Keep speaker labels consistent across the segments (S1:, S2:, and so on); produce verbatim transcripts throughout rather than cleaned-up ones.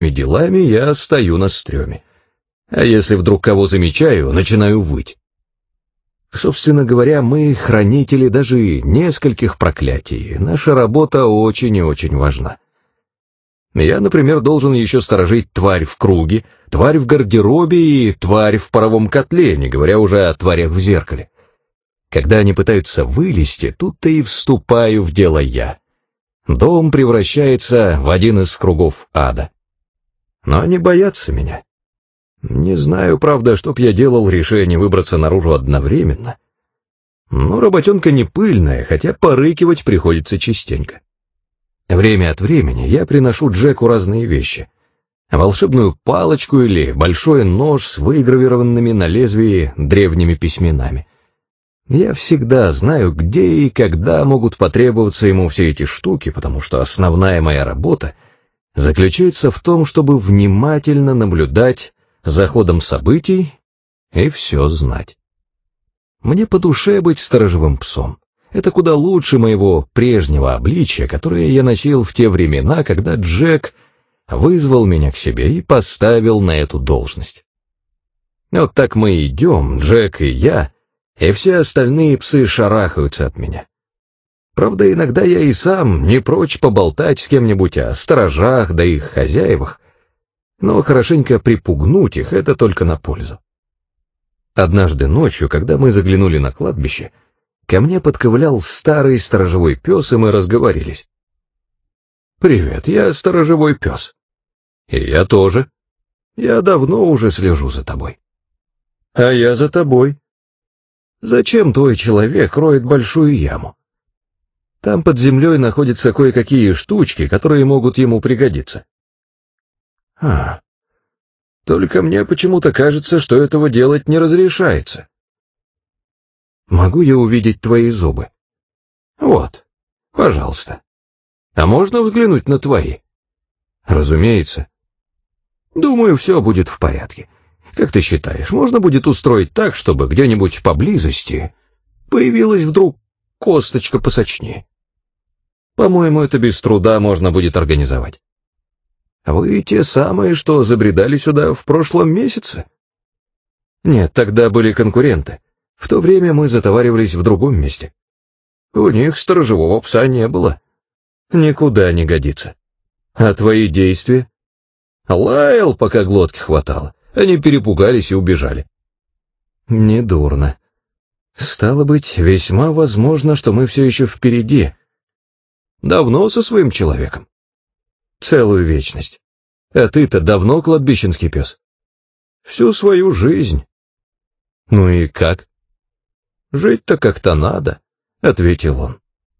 S1: делами я стою на стреме. А если вдруг кого замечаю, начинаю выть. Собственно говоря, мы хранители даже нескольких проклятий. Наша работа очень и очень важна. Я, например, должен еще сторожить тварь в круге, тварь в гардеробе и тварь в паровом котле, не говоря уже о тварях в зеркале. Когда они пытаются вылезти, тут-то и вступаю в дело я. Дом превращается в один из кругов ада. Но они боятся меня. Не знаю, правда, чтоб я делал, решая не выбраться наружу одновременно. Но работенка не пыльная, хотя порыкивать приходится частенько. Время от времени я приношу Джеку разные вещи. Волшебную палочку или большой нож с выгравированными на лезвии древними письменами. Я всегда знаю, где и когда могут потребоваться ему все эти штуки, потому что основная моя работа заключается в том, чтобы внимательно наблюдать за ходом событий и все знать. Мне по душе быть сторожевым псом. Это куда лучше моего прежнего обличия, которое я носил в те времена, когда Джек вызвал меня к себе и поставил на эту должность. Вот так мы идем, Джек и я, и все остальные псы шарахаются от меня. Правда, иногда я и сам не прочь поболтать с кем-нибудь о сторожах да их хозяевах, но хорошенько припугнуть их — это только на пользу. Однажды ночью, когда мы заглянули на кладбище, ко мне подковылял старый сторожевой пес, и мы разговорились. «Привет, я сторожевой пес». «И я тоже. Я давно уже слежу за тобой». «А я за тобой». «Зачем твой человек роет большую яму? Там под землей находятся кое-какие штучки, которые могут ему пригодиться». «А, только мне почему-то кажется, что этого делать не разрешается». «Могу я увидеть твои зубы?» «Вот, пожалуйста. А можно взглянуть на твои?» «Разумеется». «Думаю, все будет в порядке. Как ты считаешь, можно будет устроить так, чтобы где-нибудь поблизости появилась вдруг косточка посочнее? По-моему, это без труда можно будет организовать». «Вы те самые, что забредали сюда в прошлом месяце?» «Нет, тогда были конкуренты. В то время мы затоваривались в другом месте. У них сторожевого пса не было. Никуда не годится. А твои действия?» «Лаял, пока глотки хватало. Они перепугались и убежали». «Недурно. Стало быть, весьма возможно, что мы все еще впереди». «Давно со своим человеком?» «Целую вечность. А ты-то давно кладбищенский пес?» «Всю свою жизнь». «Ну и как?» «Жить-то как-то надо», — ответил он.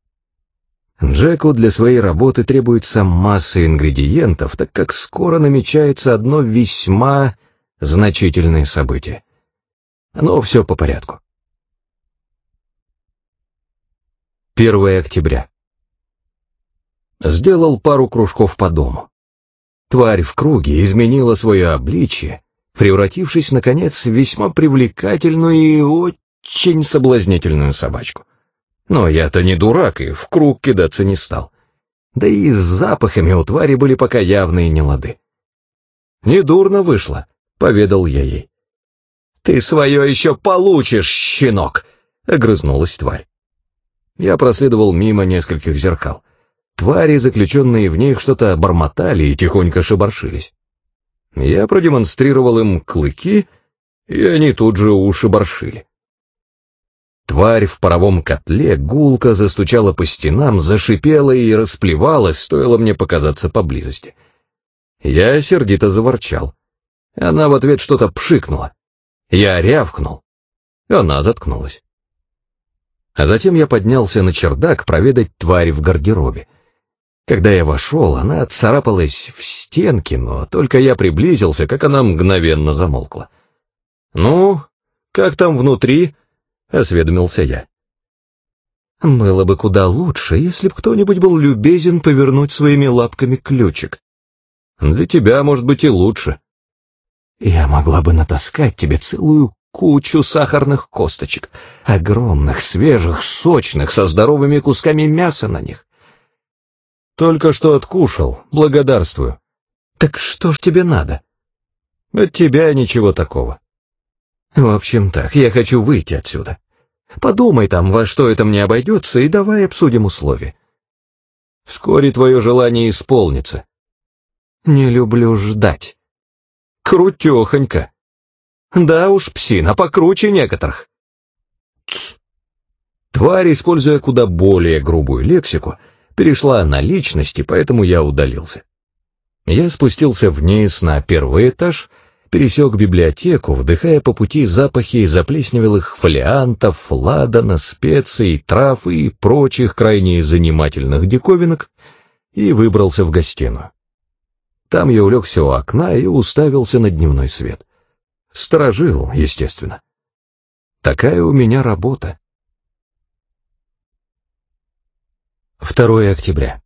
S1: Джеку для своей работы требуется масса ингредиентов, так как скоро намечается одно весьма значительное событие. Но все по порядку. первое октября. Сделал пару кружков по дому. Тварь в круге изменила свое обличие, превратившись, наконец, в весьма привлекательную и очень соблазнительную собачку. Но я-то не дурак и в круг кидаться не стал. Да и с запахами у твари были пока явные нелады. «Недурно вышло», — поведал я ей. «Ты свое еще получишь, щенок!» — огрызнулась тварь. Я проследовал мимо нескольких зеркал. Твари, заключенные в них, что-то бормотали и тихонько шебаршились. Я продемонстрировал им клыки, и они тут же ушибаршили. Тварь в паровом котле гулко застучала по стенам, зашипела и расплевалась, стоило мне показаться поблизости. Я сердито заворчал. Она в ответ что-то пшикнула. Я рявкнул. Она заткнулась. А затем я поднялся на чердак проведать тварь в гардеробе. Когда я вошел, она отцарапалась в стенки, но только я приблизился, как она мгновенно замолкла. «Ну, как там внутри?» — осведомился я. «Было бы куда лучше, если б кто-нибудь был любезен повернуть своими лапками ключик». «Для тебя, может быть, и лучше». «Я могла бы натаскать тебе целую кучу сахарных косточек, огромных, свежих, сочных, со здоровыми кусками мяса на них». «Только что откушал, благодарствую». Так что ж тебе надо? От тебя ничего такого. В общем так, я хочу выйти отсюда. Подумай там, во что это мне обойдется, и давай обсудим условия. Вскоре твое желание исполнится. Не люблю ждать. Крутехонько. Да уж, псина, покруче некоторых. Тсс. Тварь, используя куда более грубую лексику, перешла на личности, поэтому я удалился. Я спустился вниз на первый этаж, пересек библиотеку, вдыхая по пути запахи заплесневелых фолиантов, ладана, специй, трав и прочих крайне занимательных диковинок, и выбрался в гостиную. Там я улегся у окна и уставился на дневной свет. Сторожил, естественно. Такая у меня работа. второе октября.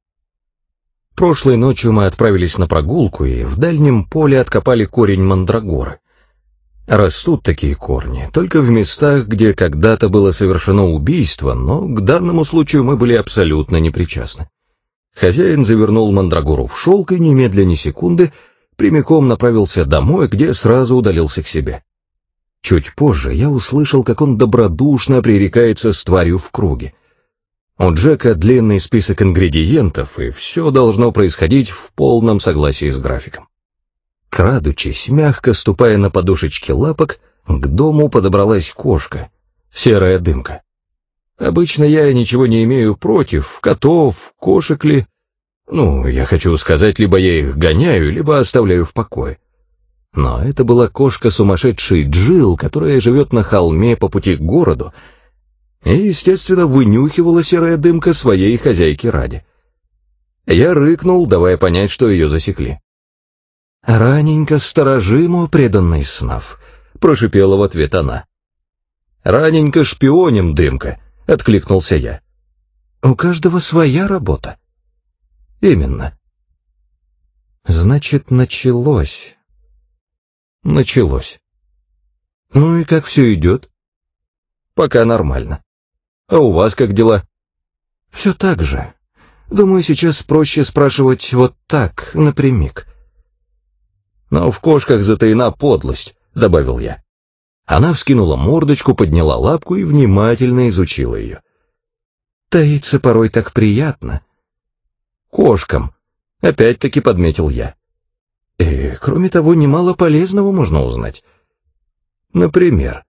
S1: Прошлой ночью мы отправились на прогулку и в дальнем поле откопали корень мандрагоры. Растут такие корни только в местах, где когда-то было совершено убийство, но к данному случаю мы были абсолютно непричастны. Хозяин завернул мандрагору в шелк и немедля ни секунды прямиком направился домой, где сразу удалился к себе. Чуть позже я услышал, как он добродушно пререкается с тварью в круге. У Джека длинный список ингредиентов, и все должно происходить в полном согласии с графиком. Крадучись, мягко ступая на подушечки лапок, к дому подобралась кошка, серая дымка. Обычно я ничего не имею против котов, кошек ли. Ну, я хочу сказать, либо я их гоняю, либо оставляю в покое. Но это была кошка сумасшедшей Джилл, которая живет на холме по пути к городу, и, естественно, вынюхивала серая дымка своей хозяйки ради. Я рыкнул, давая понять, что ее засекли. «Раненько сторожимо, преданный снав», — прошипела в ответ она. «Раненько шпионим, дымка», — откликнулся я. «У каждого своя работа». «Именно». «Значит, началось». «Началось». «Ну и как все идет?» «Пока нормально. А у вас как дела?» «Все так же. Думаю, сейчас проще спрашивать вот так, напрямик». «Но в кошках затаена подлость», — добавил я. Она вскинула мордочку, подняла лапку и внимательно изучила ее. «Таиться порой так приятно». «Кошкам», — опять-таки подметил я. «И, кроме того, немало полезного можно узнать». «Например?»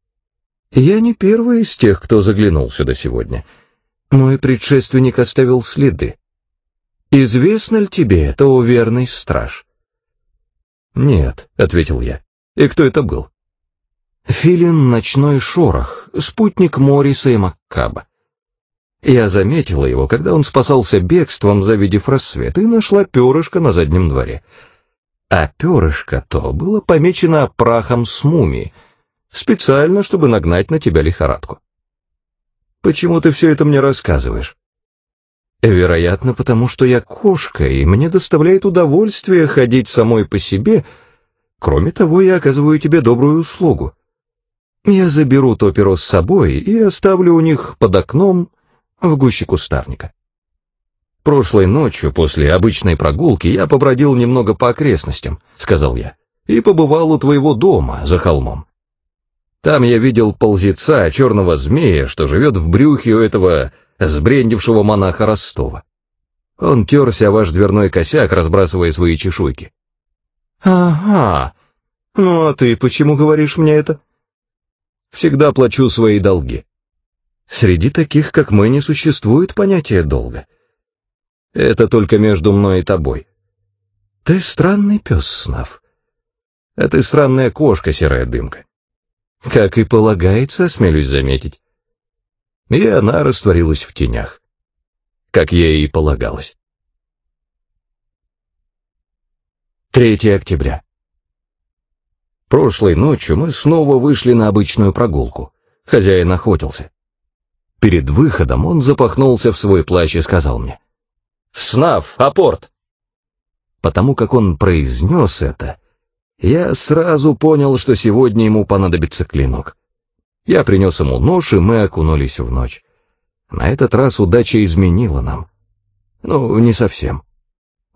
S1: «Я не первый из тех, кто заглянул сюда сегодня. Мой предшественник оставил следы. Известно ли тебе это, о верный страж?» «Нет», — ответил я. «И кто это был?» «Филин Ночной Шорох, спутник Морриса и Маккаба. Я заметила его, когда он спасался бегством, завидев рассвет, и нашла перышко на заднем дворе. А перышко то было помечено прахом с мумии, специально, чтобы нагнать на тебя лихорадку». «Почему ты все это мне рассказываешь?» «Вероятно, потому что я кошка, и мне доставляет удовольствие ходить самой по себе. Кроме того, я оказываю тебе добрую услугу. Я заберу то перо с собой и оставлю у них под окном в гуще кустарника». «Прошлой ночью, после обычной прогулки, я побродил немного по окрестностям», — сказал я, — «и побывал у твоего дома за холмом. Там я видел ползеца, черного змея, что живет в брюхе у этого сбрендившего монаха Ростова. Он терся о ваш дверной косяк, разбрасывая свои чешуйки». «Ага. Ну а ты почему говоришь мне это?» «Всегда плачу свои долги. Среди таких, как мы, не существует понятия долга. Это только между мной и тобой. Ты странный пес, Снав. А ты странная кошка, серая дымка. Как и полагается, осмелюсь заметить». И она растворилась в тенях, как ей и полагалось. третье октября. Прошлой ночью мы снова вышли на обычную прогулку. Хозяин охотился. Перед выходом он запахнулся в свой плащ и сказал мне: «Снав, апорт!» Потому как он произнес это, я сразу понял, что сегодня ему понадобится клинок. Я принес ему нож, и мы окунулись в ночь. На этот раз удача изменила нам. Ну, не совсем.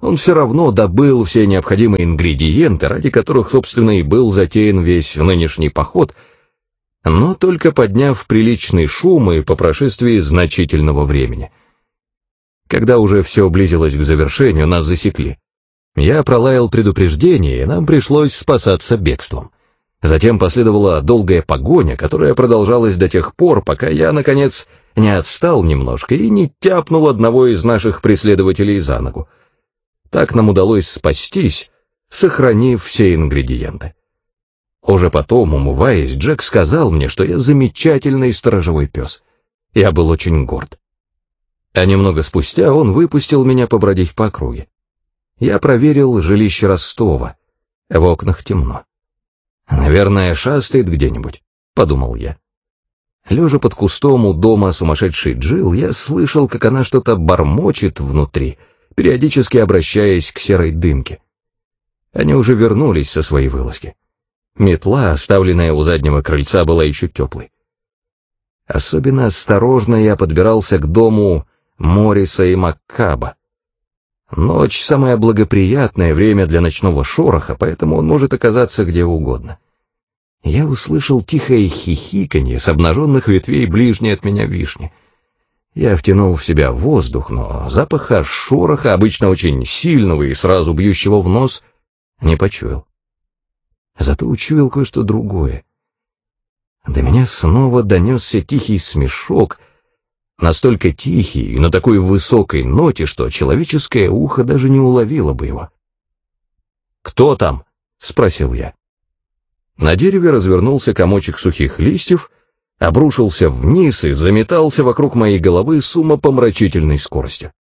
S1: Он все равно добыл все необходимые ингредиенты, ради которых, собственно, и был затеян весь нынешний поход, но только подняв приличный шум и по прошествии значительного времени. Когда уже все близилось к завершению, нас засекли. Я пролаял предупреждение, и нам пришлось спасаться бегством. Затем последовала долгая погоня, которая продолжалась до тех пор, пока я, наконец, не отстал немножко и не тяпнул одного из наших преследователей за ногу. Так нам удалось спастись, сохранив все ингредиенты. Уже потом, умываясь, Джек сказал мне, что я замечательный сторожевой пес. Я был очень горд. А немного спустя он выпустил меня побродить по округе. Я проверил жилище Ростова. В окнах темно. «Наверное, шастает где-нибудь», — подумал я. Лежа под кустом у дома сумасшедшей Джилл, я слышал, как она что-то бормочет внутри, периодически обращаясь к серой дымке. Они уже вернулись со своей вылазки. Метла, оставленная у заднего крыльца, была еще теплой. Особенно осторожно я подбирался к дому Морриса и Маккаба. Ночь — самое благоприятное время для ночного шороха, поэтому он может оказаться где угодно. Я услышал тихое хихиканье с обнаженных ветвей ближней от меня вишни. Я втянул в себя воздух, но запаха шороха, обычно очень сильного и сразу бьющего в нос, не почуял. Зато учуял кое-что другое. До меня снова донесся тихий смешок, настолько тихий и на такой высокой ноте, что человеческое ухо даже не уловило бы его. «Кто там?» — спросил я. На дереве развернулся комочек сухих листьев, обрушился вниз и заметался вокруг моей головы с умопомрачительной скоростью.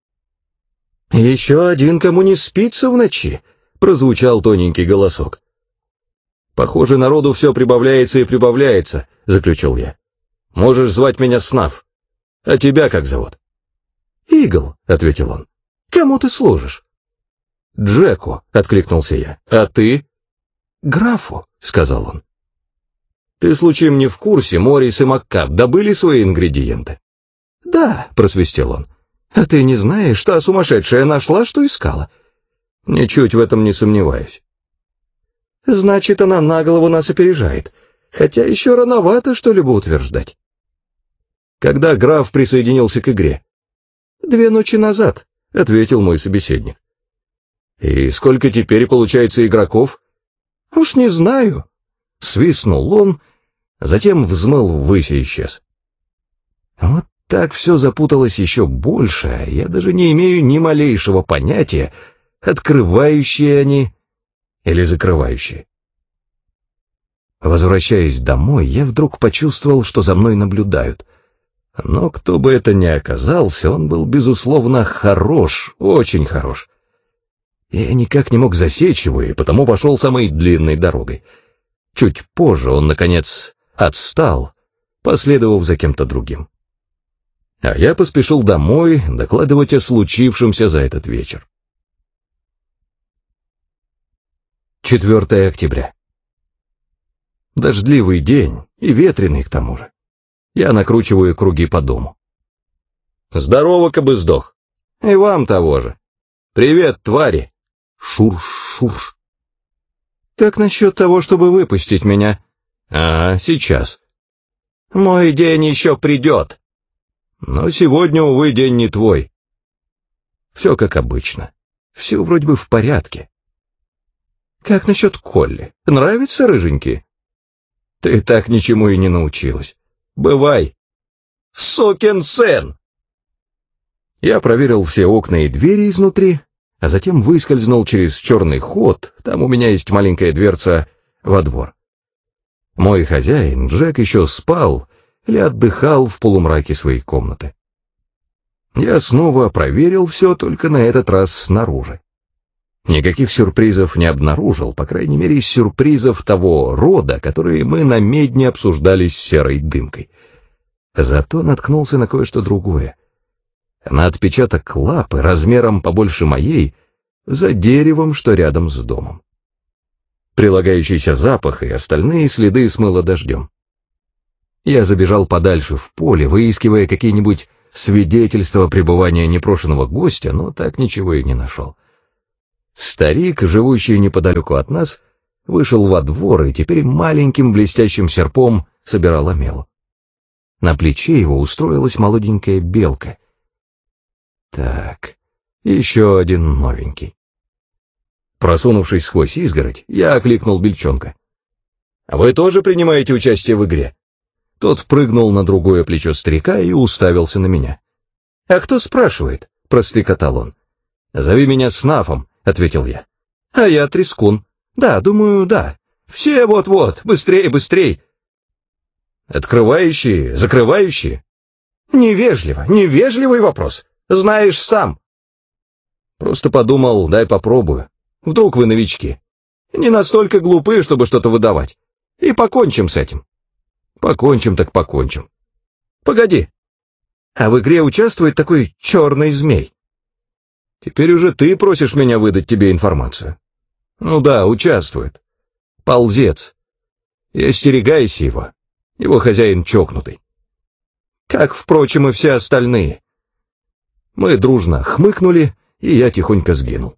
S1: «Еще один, кому не спится в ночи», — прозвучал тоненький голосок. «Похоже, народу все прибавляется и прибавляется», — заключил я. «Можешь звать меня Снаф. А тебя как зовут?» «Игл», — ответил он. «Кому ты служишь?» «Джеку», — откликнулся я. «А ты?» «Графу», — сказал он. «Ты случаем не в курсе, Моррис и Маккаб добыли свои ингредиенты?» «Да», — просвистел он. «А ты не знаешь, что сумасшедшая нашла, что искала?» «Ничуть в этом не сомневаюсь». «Значит, она на голову нас опережает, хотя еще рановато что-либо утверждать». «Когда граф присоединился к игре?» «Две ночи назад», — ответил мой собеседник. «И сколько теперь получается игроков?» «Уж не знаю», — свистнул он, затем взмыл ввысь и исчез. Вот так все запуталось еще больше, а я даже не имею ни малейшего понятия, открывающие они или закрывающие. Возвращаясь домой, я вдруг почувствовал, что за мной наблюдают. Но кто бы это ни оказался, он был, безусловно, хорош, очень хорош. Я никак не мог засечь его, и потому пошел самой длинной дорогой. Чуть позже он, наконец, отстал, последовав за кем-то другим. А я поспешил домой докладывать о случившемся за этот вечер. четвёртое октября. Дождливый день и ветреный к тому же. Я накручиваю круги по дому. «Здорово, кабы-сдох!» «И вам того же!» «Привет, твари!» Шурш-шурш. «Как насчет того, чтобы выпустить меня?» «А, сейчас». «Мой день еще придет». «Но сегодня, увы, день не твой». Все как обычно. Все вроде бы в порядке. «Как насчет Колли? Нравится рыженький?» «Ты так ничему и не научилась. Бывай». «Сукин сын!» Я проверил все окна и двери изнутри, а затем выскользнул через черный ход, там у меня есть маленькая дверца, во двор. Мой хозяин, Джек, еще спал или отдыхал в полумраке своей комнаты. Я снова проверил все, только на этот раз снаружи. Никаких сюрпризов не обнаружил, по крайней мере, сюрпризов того рода, которые мы на медне обсуждали с серой дымкой. Зато наткнулся на кое-что другое. На отпечаток лапы размером побольше моей за деревом, что рядом с домом. Прилагающийся запах и остальные следы смыло дождем. Я забежал подальше в поле, выискивая какие-нибудь свидетельства пребывания непрошенного гостя, но так ничего и не нашел. Старик, живущий неподалеку от нас, вышел во двор и теперь маленьким блестящим серпом собирал омелу. На плече его устроилась молоденькая белка. Так, еще один новенький. Просунувшись сквозь изгородь, я окликнул бельчонка. «Вы тоже принимаете участие в игре?» Тот прыгнул на другое плечо старика и уставился на меня. «А кто спрашивает?» — прострекотал он. «Зови меня Снафом», — ответил я. «А я Трескун. Да, думаю, да. Все вот-вот, быстрее, быстрее». «Открывающие, закрывающие?» «Невежливо, невежливый вопрос. Знаешь сам». «Просто подумал, дай попробую. Вдруг вы новички. Не настолько глупы, чтобы что-то выдавать. И покончим с этим». «Покончим так покончим». «Погоди. А в игре участвует такой черный змей?» «Теперь уже ты просишь меня выдать тебе информацию». «Ну да, участвует. Ползец. И остерегайся его. Его хозяин чокнутый. Как, впрочем, и все остальные». Мы дружно хмыкнули, и я тихонько сгинул.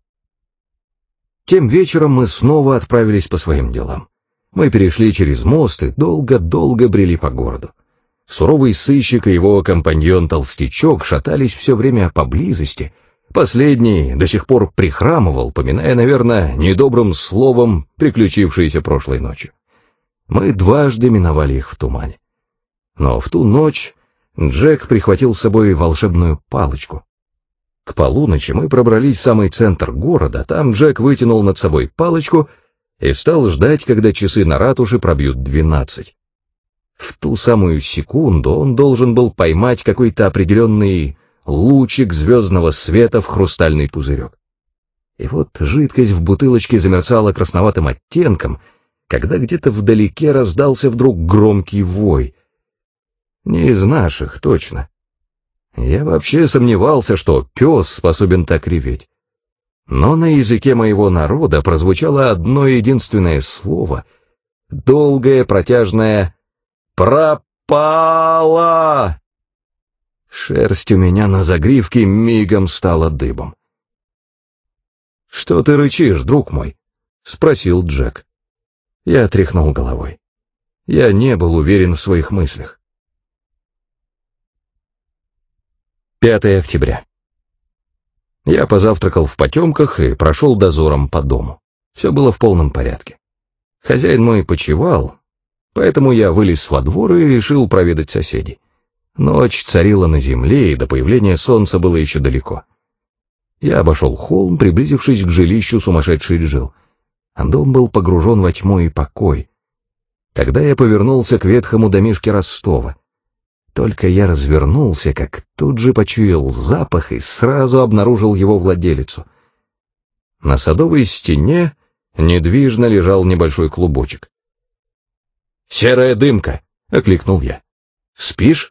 S1: Тем вечером мы снова отправились по своим делам. Мы перешли через мост и долго-долго брели по городу. Суровый сыщик и его компаньон-толстячок шатались все время поблизости. Последний до сих пор прихрамывал, поминая, наверное, недобрым словом приключившееся прошлой ночью. Мы дважды миновали их в тумане. Но в ту ночь Джек прихватил с собой волшебную палочку. К полуночи мы пробрались в самый центр города, там Джек вытянул над собой палочку и стал ждать, когда часы на ратуше пробьют двенадцать. В ту самую секунду он должен был поймать какой-то определенный лучик звездного света в хрустальный пузырек. И вот жидкость в бутылочке замерцала красноватым оттенком, когда где-то вдалеке раздался вдруг громкий вой. Не из наших, точно. Я вообще сомневался, что пес способен так реветь. Но на языке моего народа прозвучало одно единственное слово, долгое, протяжное «Пропала!». Шерсть у меня на загривке мигом стала дыбом. «Что ты рычишь, друг мой?» — спросил Джек. Я тряхнул головой. Я не был уверен в своих мыслях. пятое октября. Я позавтракал в потемках и прошел дозором по дому. Все было в полном порядке. Хозяин мой почивал, поэтому я вылез во двор и решил проведать соседей. Ночь царила на земле, и до появления солнца было еще далеко. Я обошел холм, приблизившись к жилищу сумасшедший Джилл. Дом был погружен во тьму и покой. Когда я повернулся к ветхому домишке Ростова, только я развернулся, как тут же почуял запах и сразу обнаружил его владелицу. На садовой стене недвижно лежал небольшой клубочек. «Серая дымка!» — окликнул я. «Спишь?»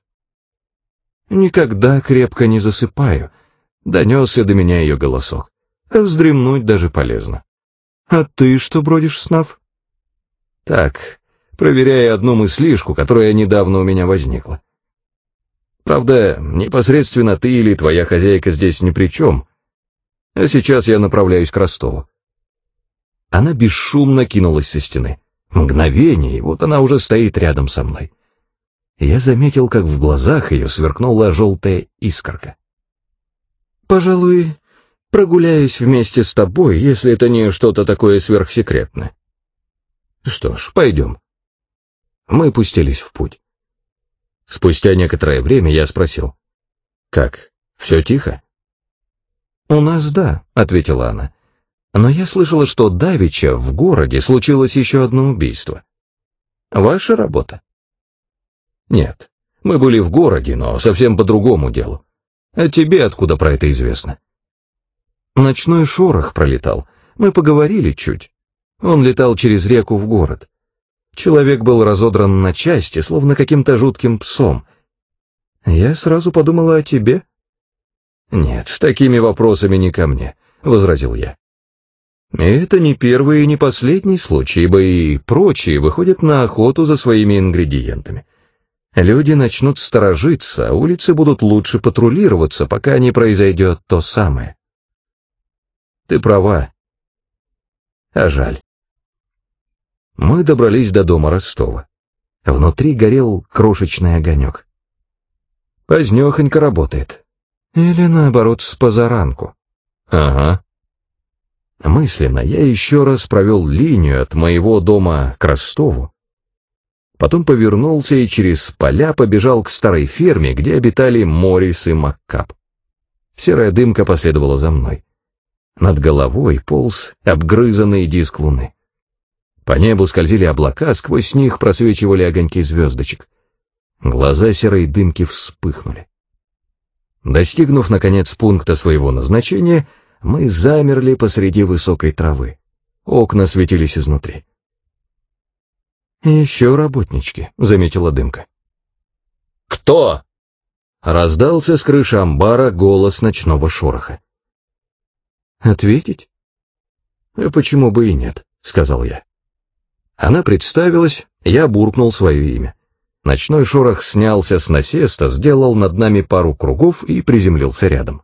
S1: «Никогда крепко не засыпаю», — донесся до меня ее голосок. «Вздремнуть даже полезно». «А ты что бродишь, Снаф?» «Так, проверяя одну мыслишку, которая недавно у меня возникла. Правда, непосредственно ты или твоя хозяйка здесь ни при чем. А сейчас я направляюсь к Ростову». Она бесшумно кинулась со стены. Мгновение, и вот она уже стоит рядом со мной. Я заметил, как в глазах ее сверкнула желтая искорка. «Пожалуй, прогуляюсь вместе с тобой, если это не что-то такое сверхсекретное». «Что ж, пойдем». Мы пустились в путь. Спустя некоторое время я спросил: «Как, все тихо?» «У нас да», — ответила она. «Но я слышала, что давеча в городе случилось еще одно убийство. Ваша работа?» «Нет, мы были в городе, но совсем по другому делу. А тебе откуда про это известно?» «Ночной шорох пролетал. Мы поговорили чуть. Он летал через реку в город. Человек был разодран на части, словно каким-то жутким псом. Я сразу подумала о тебе». «Нет, с такими вопросами не ко мне», — возразил я. «И это не первый и не последний случай, ибо и прочие выходят на охоту за своими ингредиентами. Люди начнут сторожиться, а улицы будут лучше патрулироваться, пока не произойдет то самое». «Ты права. А жаль. Мы добрались до дома Ростова. Внутри горел крошечный огонек. Позднехонько работает. Или, наоборот, с позаранку. Ага. Мысленно я еще раз провел линию от моего дома к Ростову. Потом повернулся и через поля побежал к старой ферме, где обитали Моррис и Маккаб. Серая дымка последовала за мной. Над головой полз обгрызанный диск луны. По небу скользили облака, сквозь них просвечивали огоньки звездочек. Глаза серой дымки вспыхнули. Достигнув, наконец, пункта своего назначения, мы замерли посреди высокой травы. Окна светились изнутри. «Еще работнички», — заметила дымка. «Кто?» — раздался с крыши амбара голос ночного шороха. «Ответить?» «А почему бы и нет», — сказал я. Она представилась, я буркнул свое имя. Ночной шорох снялся с насеста, сделал над нами пару кругов и приземлился рядом.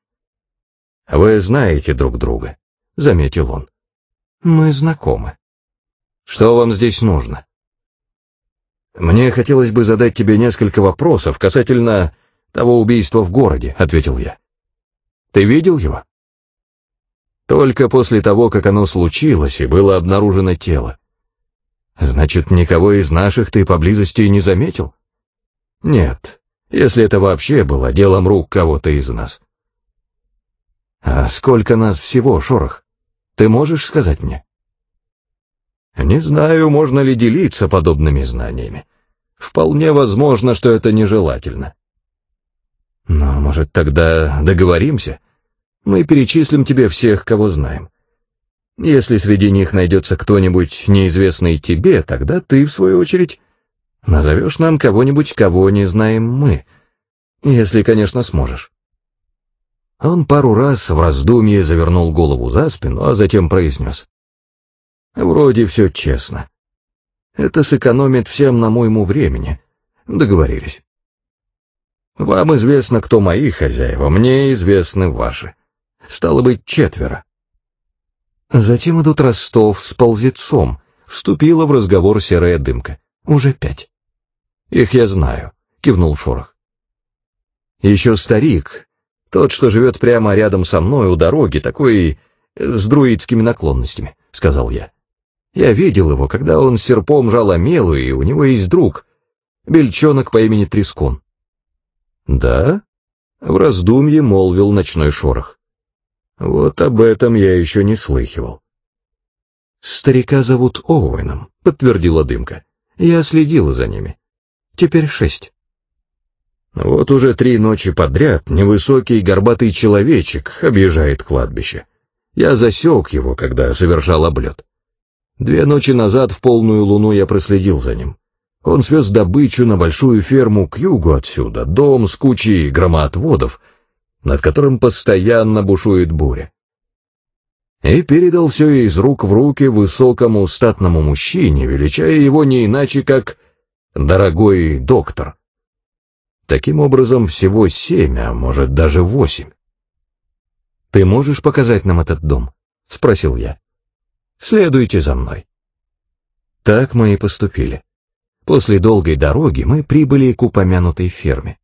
S1: «Вы знаете друг друга», — заметил он. «Мы знакомы». «Что вам здесь нужно?» «Мне хотелось бы задать тебе несколько вопросов касательно того убийства в городе», — ответил я. «Ты видел его?» «Только после того, как оно случилось и было обнаружено тело». «Значит, никого из наших ты поблизости не заметил?» «Нет, если это вообще было делом рук кого-то из нас». «А сколько нас всего, Шорох? Ты можешь сказать мне?» «Не знаю, можно ли делиться подобными знаниями. Вполне возможно, что это нежелательно». «Но, может, тогда договоримся? Мы перечислим тебе всех, кого знаем. Если среди них найдется кто-нибудь неизвестный тебе, тогда ты, в свою очередь, назовешь нам кого-нибудь, кого не знаем мы, если, конечно, сможешь». Он пару раз в раздумье завернул голову за спину, а затем произнес: «Вроде все честно. Это сэкономит всем на моему времени. Договорились. Вам известно, кто мои хозяева, мне известны ваши. Стало быть, четверо». Затем идут Ростов с Ползецом. Вступила в разговор серая дымка. Уже пять. «Их я знаю», — кивнул Шорох. «Еще старик, тот, что живет прямо рядом со мной у дороги, такой с друидскими наклонностями», — сказал я. «Я видел его, когда он серпом жал омелу, и у него есть друг, бельчонок по имени Трескун». «Да?» — в раздумье молвил ночной Шорох. «Вот об этом я еще не слыхивал». «Старика зовут Оуэном», — подтвердила дымка. «Я следила за ними. Теперь шесть». «Вот уже три ночи подряд невысокий горбатый человечек объезжает кладбище. Я засек его, когда совершал облет. Две ночи назад в полную луну я проследил за ним. Он свез добычу на большую ферму к югу отсюда, дом с кучей громоотводов, над которым постоянно бушует буря. И передал все из рук в руки высокому статному мужчине, величая его не иначе, как «дорогой доктор». Таким образом, всего семь, а может даже восемь. «Ты можешь показать нам этот дом?» — спросил я. «Следуйте за мной». Так мы и поступили. После долгой дороги мы прибыли к упомянутой ферме.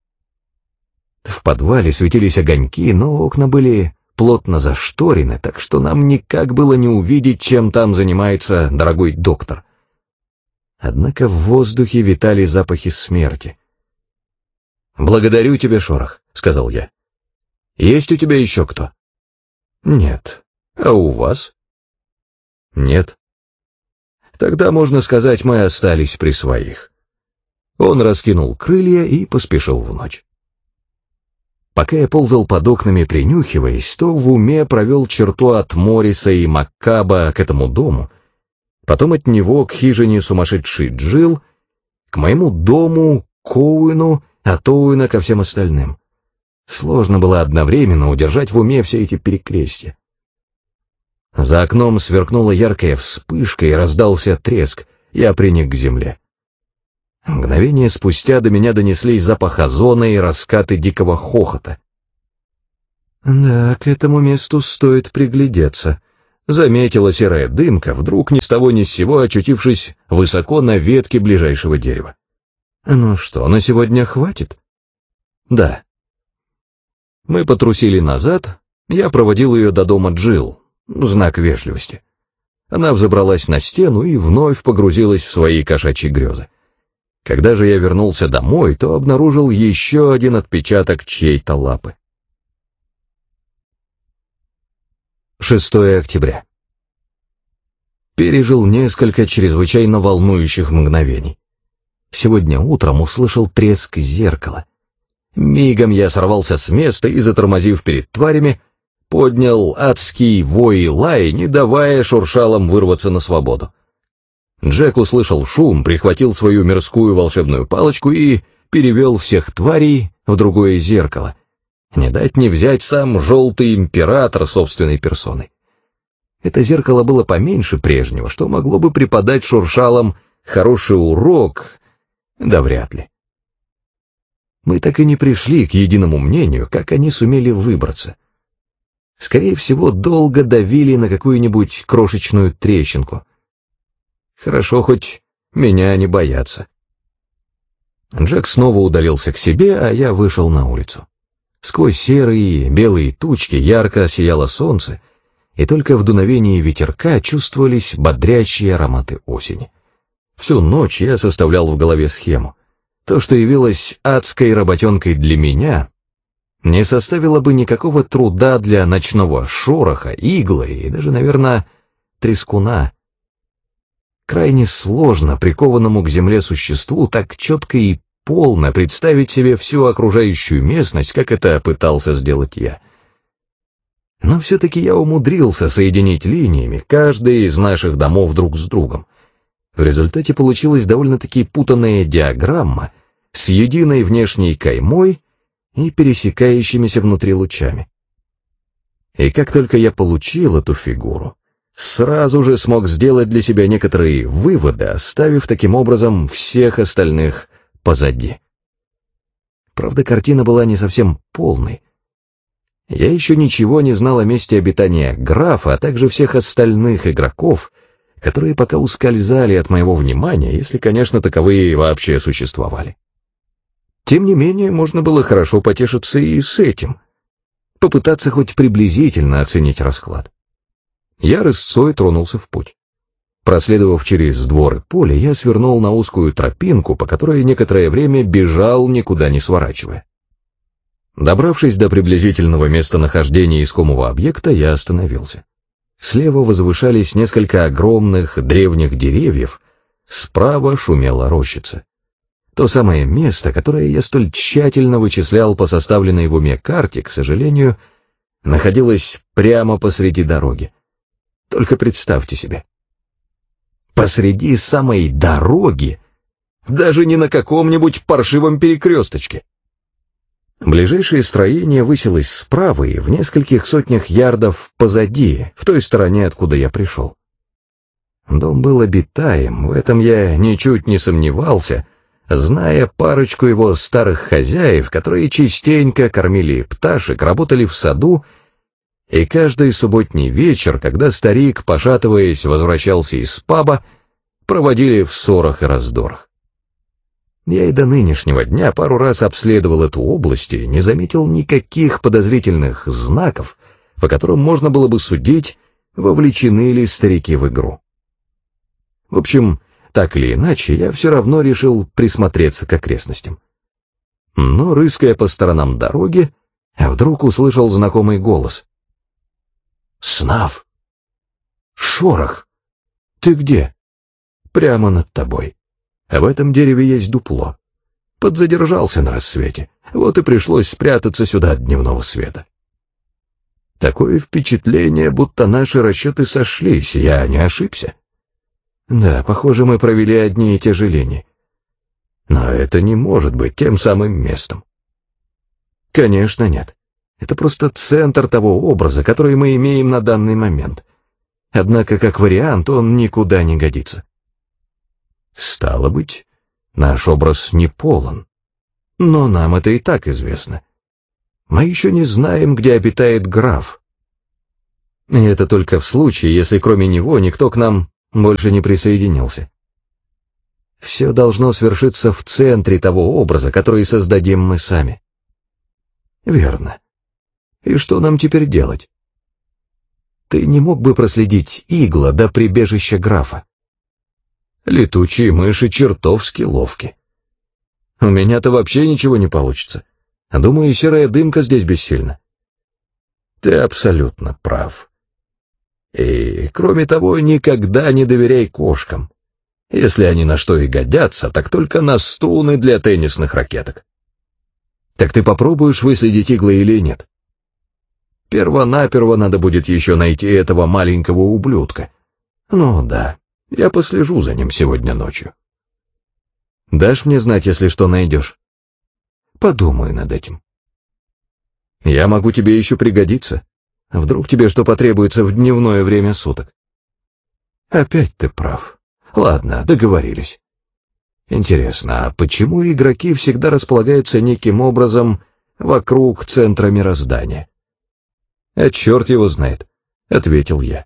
S1: В подвале светились огоньки, но окна были плотно зашторены, так что нам никак было не увидеть, чем там занимается дорогой доктор. Однако в воздухе витали запахи смерти. «Благодарю тебя, Шорох», — сказал я. «Есть у тебя еще кто?» «Нет. А у вас?» «Нет». «Тогда, можно сказать, мы остались при своих». Он раскинул крылья и поспешил в ночь. Пока я ползал под окнами, принюхиваясь, то в уме провел черту от Морриса и Маккаба к этому дому, потом от него к хижине сумасшедший Джилл, к моему дому, к Оуэну, от Оуэна ко всем остальным. Сложно было одновременно удержать в уме все эти перекрестья. За окном сверкнула яркая вспышка и раздался треск, я приник к земле. Мгновение спустя до меня донеслись запах озона и раскаты дикого хохота. «Да, к этому месту стоит приглядеться», — заметила серая дымка, вдруг ни с того ни с сего очутившись высоко на ветке ближайшего дерева. Ну что, на сегодня хватит? Да. Мы потрусили назад, я проводил ее до дома Джилл, знак вежливости. Она взобралась на стену и вновь погрузилась в свои кошачьи грезы. Когда же я вернулся домой, то обнаружил еще один отпечаток чьей-то лапы. шестое октября. Пережил несколько чрезвычайно волнующих мгновений. Сегодня утром услышал треск зеркала. Мигом я сорвался с места и, затормозив перед тварями, поднял адский вой и лай, не давая шуршалам вырваться на свободу. Джек услышал шум, прихватил свою мирскую волшебную палочку и перевел всех тварей в другое зеркало. Не дать не взять сам желтый император собственной персоной. Это зеркало было поменьше прежнего, что могло бы преподать шуршалам хороший урок, да вряд ли. Мы так и не пришли к единому мнению, как они сумели выбраться. Скорее всего, долго давили на какую-нибудь крошечную трещинку. Хорошо, хоть меня не боятся. Джек снова удалился к себе, а я вышел на улицу. Сквозь серые белые тучки ярко сияло солнце, и только в дуновении ветерка чувствовались бодрящие ароматы осени. Всю ночь я составлял в голове схему. То, что явилось адской работенкой для меня, не составило бы никакого труда для ночного шороха, иглы и даже, наверное, трескуна. Крайне сложно прикованному к земле существу так четко и полно представить себе всю окружающую местность, как это пытался сделать я. Но все-таки я умудрился соединить линиями каждый из наших домов друг с другом. В результате получилась довольно-таки путанная диаграмма с единой внешней каймой и пересекающимися внутри лучами. И как только я получил эту фигуру, сразу же смог сделать для себя некоторые выводы, оставив таким образом всех остальных позади. Правда, картина была не совсем полной. Я еще ничего не знал о месте обитания графа, а также всех остальных игроков, которые пока ускользали от моего внимания, если, конечно, таковые вообще существовали. Тем не менее, можно было хорошо потешиться и с этим, попытаться хоть приблизительно оценить расклад. Я рысцой тронулся в путь. Проследовав через двор и поле, я свернул на узкую тропинку, по которой некоторое время бежал, никуда не сворачивая. Добравшись до приблизительного местонахождения искомого объекта, я остановился. Слева возвышались несколько огромных древних деревьев, справа шумела рощица. То самое место, которое я столь тщательно вычислял по составленной в уме карте, к сожалению, находилось прямо посреди дороги. Только представьте себе. Посреди самой дороги, даже не на каком-нибудь паршивом перекресточке. Ближайшее строение высилось справа и в нескольких сотнях ярдов позади, в той стороне, откуда я пришел. Дом был обитаем, в этом я ничуть не сомневался, зная парочку его старых хозяев, которые частенько кормили пташек, работали в саду, и каждый субботний вечер, когда старик, пошатываясь, возвращался из паба, проводили в ссорах и раздорах. Я и до нынешнего дня пару раз обследовал эту область и не заметил никаких подозрительных знаков, по которым можно было бы судить, вовлечены ли старики в игру. В общем, так или иначе, я все равно решил присмотреться к окрестностям. Но, рыская по сторонам дороги, я вдруг услышал знакомый голос. «Снав! Шорох! Ты где?» «Прямо над тобой. А в этом дереве есть дупло. Подзадержался на рассвете, вот и пришлось спрятаться сюда от дневного света». Такое впечатление, будто наши расчеты сошлись, я не ошибся. Да, похоже, мы провели одни и те же линии. Но это не может быть тем самым местом. Конечно, нет. Это просто центр того образа, который мы имеем на данный момент. Однако, как вариант, он никуда не годится. Стало быть, наш образ не полон. Но нам это и так известно. Мы еще не знаем, где обитает граф. И это только в случае, если кроме него никто к нам больше не присоединился. Все должно свершиться в центре того образа, который создадим мы сами. Верно. И что нам теперь делать? Ты не мог бы проследить Игла до прибежища графа? Летучие мыши чертовски ловки. У меня-то вообще ничего не получится. Думаю, серая дымка здесь бессильна. Ты абсолютно прав. И, кроме того, никогда не доверяй кошкам. Если они на что и годятся, так только на струны для теннисных ракеток. Так ты попробуешь выследить Игла или нет? Перво-наперво надо будет еще найти этого маленького ублюдка. Ну да, я послежу за ним сегодня ночью. Дашь мне знать, если что найдешь? Подумаю над этим. Я могу тебе еще пригодиться. Вдруг тебе что потребуется в дневное время суток? Опять ты прав. Ладно, договорились. Интересно, а почему игроки всегда располагаются неким образом вокруг центра мироздания? А черт его знает, ответил я.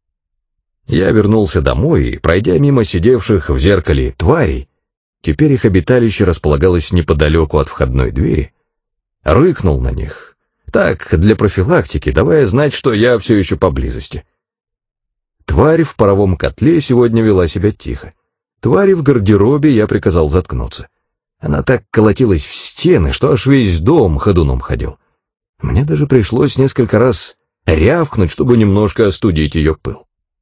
S1: Я вернулся домой и, пройдя мимо сидевших в зеркале тварей, теперь их обиталище располагалось неподалеку от входной двери, рыкнул на них, так, для профилактики, давая знать, что я все еще поблизости. Тварь в паровом котле сегодня вела себя тихо. Твари в гардеробе я приказал заткнуться. Она так колотилась в стены, что аж весь дом ходуном ходил. Мне даже пришлось несколько раз рявкнуть, чтобы немножко остудить ее пыл.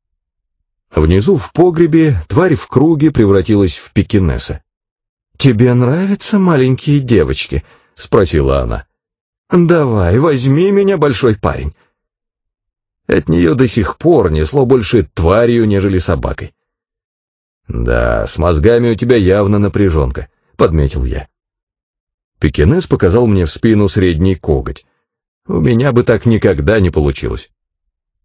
S1: Внизу в погребе тварь в круге превратилась в пекинеса. «Тебе нравятся маленькие девочки?» — спросила она. «Давай, возьми меня, большой парень». От нее до сих пор несло больше тварью, нежели собакой. «Да, с мозгами у тебя явно напряженка», — подметил я. Пекинес показал мне в спину средний коготь. У меня бы так никогда не получилось.